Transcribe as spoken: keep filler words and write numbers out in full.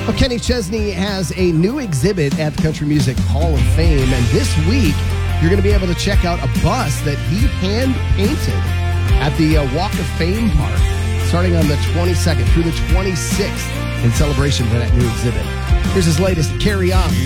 Well, Kenny Chesney has a new exhibit at the Country Music Hall of Fame, and this week you're going to be able to check out a bus that he hand-painted at the uh, Walk of Fame Park, starting on the twenty-second through the twenty-sixth in celebration for that new exhibit. Here's his latest, Carry On.